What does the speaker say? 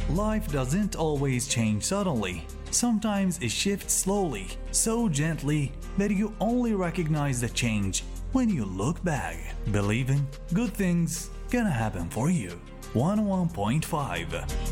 Life doesn't always change suddenly. Sometimes it shifts slowly, so gently that you only recognize the change when you look back. Believing good things gonna happen for you. 101.5